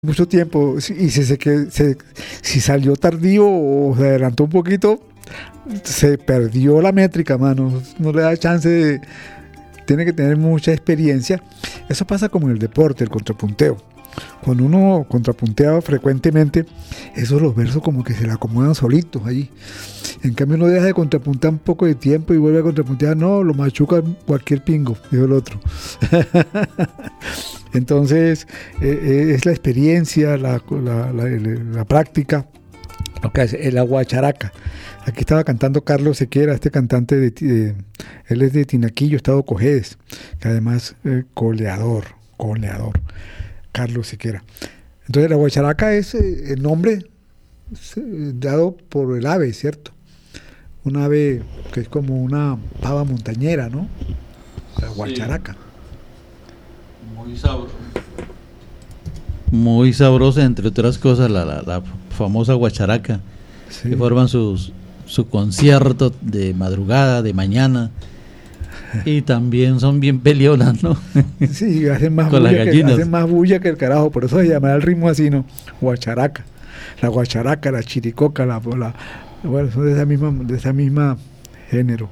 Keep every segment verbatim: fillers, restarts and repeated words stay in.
mucho tiempo, y si, se, se, si salió tardío o se adelantó un poquito, se perdió la métrica, mano. No le da chance de... Tiene que tener mucha experiencia. Eso pasa como en el deporte, el contrapunteo. Cuando uno contrapuntea frecuentemente, esos los versos como que se le acomodan solitos allí. En cambio uno deja de contrapuntear un poco de tiempo y vuelve a contrapuntear, no, lo machuca cualquier pingo, dijo el otro. Entonces eh, es la experiencia, la, la, la, la práctica, lo que es la guacharaca. Aquí estaba cantando Carlos Sequera, este cantante, de, de, él es de Tinaquillo, estado Cojedes, que además eh, coleador, coleador, Carlos Sequera. Entonces la guacharaca es eh, el nombre eh, dado por el ave, ¿cierto? Un ave que es como una pava montañera, ¿no? La guacharaca. Sí. Muy sabroso. Muy sabrosa, entre otras cosas, la, la, la famosa guacharaca, sí. Que forman sus, su concierto de madrugada, de mañana, y también son bien peleonas, ¿no? Sí, hacen más, bulla que, hacen más bulla que el carajo, por eso se llamará el ritmo así, ¿no? Guacharaca. La guacharaca, la chiricoca, la... la bueno, son de esa misma, de esa misma género.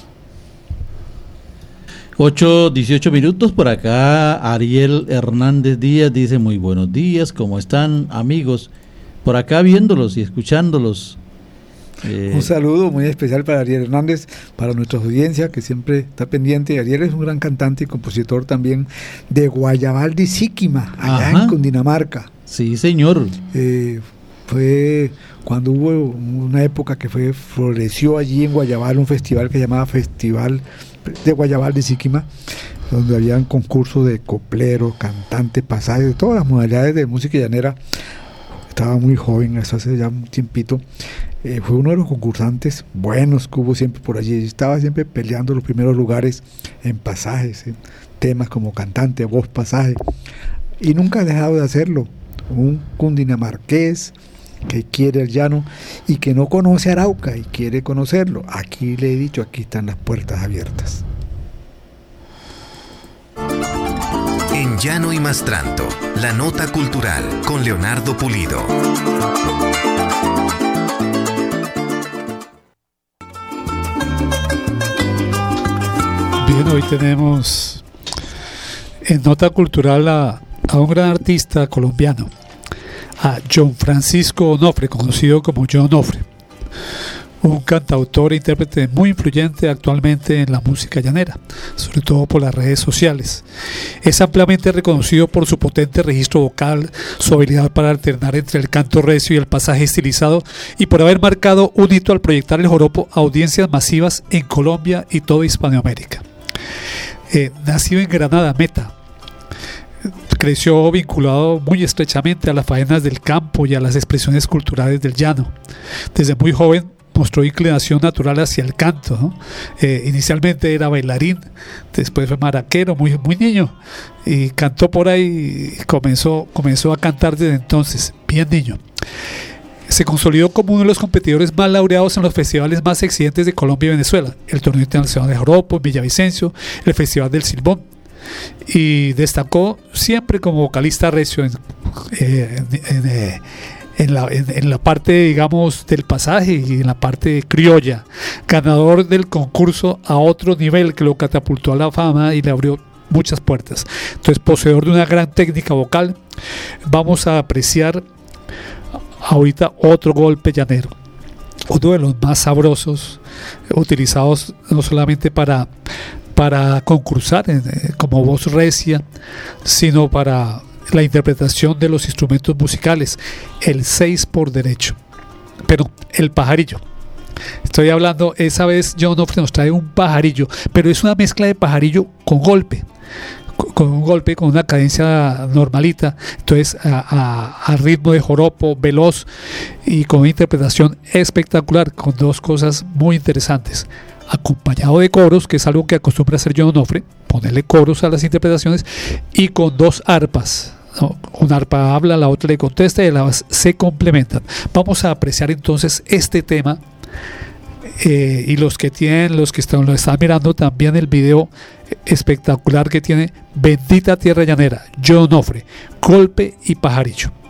ocho, dieciocho minutos, por acá Ariel Hernández Díaz dice muy buenos días, ¿cómo están amigos? Por acá viéndolos y escuchándolos. Eh, un saludo muy especial para Ariel Hernández, para nuestra audiencia que siempre está pendiente. Ariel es un gran cantante y compositor también de Guayabal de Síquima, allá Ajá. en Cundinamarca. Sí, señor. Eh, fue cuando hubo una época que fue floreció allí en Guayabal un festival que se llamaba Festival de Guayabal de Síquima, donde habían concursos de copleros, cantantes, pasajes, de todas las modalidades de música llanera. Estaba muy joven, eso hace ya un tiempito. Eh, fue uno de los concursantes buenos que hubo siempre por allí. Estaba siempre peleando los primeros lugares en pasajes, en temas como cantante, voz, pasaje. Y nunca ha dejado de hacerlo. Un cundinamarqués que quiere el llano y que no conoce Arauca y quiere conocerlo. Aquí le he dicho, aquí están las puertas abiertas. En Llano y Mastranto, la nota cultural con Leonardo Pulido. Bien, hoy tenemos en nota cultural a, a un gran artista colombiano, a John Francisco Onofre, conocido como John Onofre, un cantautor e intérprete muy influyente actualmente en la música llanera, sobre todo por las redes sociales. Es ampliamente reconocido por su potente registro vocal, su habilidad para alternar entre el canto recio y el pasaje estilizado, y por haber marcado un hito al proyectar el joropo a audiencias masivas en Colombia y toda Hispanoamérica. Eh, nacido en Granada, Meta, creció vinculado muy estrechamente a las faenas del campo y a las expresiones culturales del llano. Desde muy joven mostró inclinación natural hacia el canto, ¿no? Eh, inicialmente era bailarín, después fue maraquero, muy, muy niño, y cantó por ahí, y comenzó, comenzó a cantar desde entonces, bien niño. Se consolidó como uno de los competidores más laureados en los festivales más exigentes de Colombia y Venezuela, el Torneo Internacional de Joropo en Villavicencio, el Festival del Silbón, y destacó siempre como vocalista recio en, eh, en, en, eh, en, la, en, en la parte, digamos, del pasaje y en la parte criolla, ganador del concurso a otro nivel que lo catapultó a la fama y le abrió muchas puertas. Entonces, poseedor de una gran técnica vocal, vamos a apreciar ahorita otro golpe llanero, uno de los más sabrosos, utilizados no solamente para para concursar en, eh, como voz recia, sino para la interpretación de los instrumentos musicales, el seis por derecho, pero el pajarillo. Estoy hablando, esa vez John Onofre nos trae un pajarillo, pero es una mezcla de pajarillo con golpe, con un golpe, con una cadencia normalita, entonces a, a, a ritmo de joropo, veloz y con una interpretación espectacular, con dos cosas muy interesantes, acompañado de coros, que es algo que acostumbra hacer John Onofre, ponerle coros a las interpretaciones, y con dos arpas, ¿no? Una arpa habla, la otra le contesta y las se complementan. Vamos a apreciar entonces este tema eh, y los que tienen, los que están, lo están mirando también el video espectacular que tiene Bendita Tierra Llanera, John Onofre, Golpe y Pajarillo.